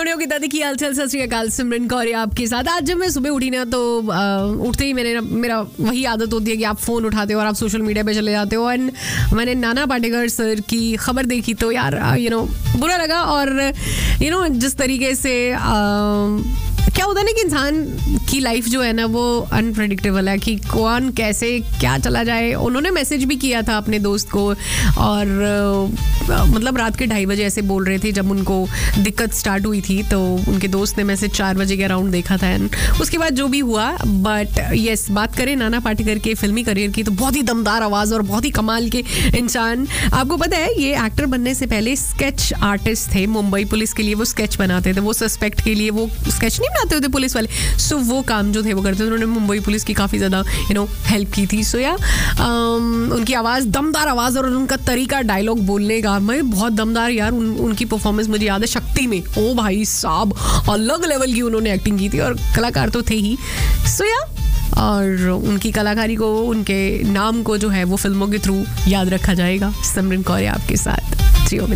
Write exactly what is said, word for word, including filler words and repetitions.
की दादी की हालचाल, सत श्री अकाल। सिमरन कौर आपके साथ। आज जब मैं सुबह उठी ना तो आ, उठते ही मैंने मेरा वही आदत होती है कि आप फ़ोन उठाते हो और आप सोशल मीडिया पे चले जाते हो। एंड मैंने नाना पाटेकर सर की खबर देखी तो यार यू नो बुरा लगा। और यू नो जिस तरीके से आ, क्या होता है ना कि इंसान की लाइफ जो है ना वो अनप्रेडिक्टेबल है कि कौन कैसे क्या चला जाए। उन्होंने मैसेज भी किया था अपने दोस्त को और आ, मतलब रात के ढाई बजे ऐसे बोल रहे थे जब उनको दिक्कत स्टार्ट हुई थी। तो उनके दोस्त ने मैसेज चार बजे के अराउंड देखा था एंड उसके बाद जो भी हुआ। बट यस, बात करें नाना पाटेकर के फिल्मी करियर की तो बहुत ही दमदार आवाज़ और बहुत ही कमाल के इंसान। आपको पता है ये एक्टर बनने से पहले स्केच आर्टिस्ट थे। मुंबई पुलिस के लिए वो स्केच बनाते थे। वो सस्पेक्ट के लिए वो स्केच नहीं बनाते होते पुलिस वाले, सो so, वो काम जो थे वो करते थे। उन्होंने मुंबई पुलिस की काफ़ी ज़्यादा यू नो हेल्प की थी। सो so, या um, उनकी आवाज़ दमदार आवाज़ और उनका तरीका डायलॉग बोलने का मैं बहुत दमदार यार। उन, उनकी परफॉर्मेंस मुझे याद है शक्ति में, ओ भाई साहब अलग लेवल की उन्होंने एक्टिंग की थी और कलाकार तो थे ही। सो so, या और उनकी कलाकारी को, उनके नाम को जो है वो फिल्मों के थ्रू याद रखा जाएगा। सिमरन कौर आपके साथ।